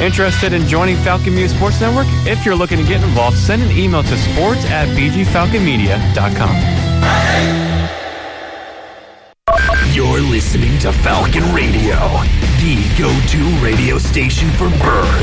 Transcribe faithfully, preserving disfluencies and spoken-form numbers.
Interested in joining Falcon Media Sports Network? If you're looking to get involved, send an email to sports at b g falcon media dot com. You're listening to Falcon Radio, the go-to radio station for birds.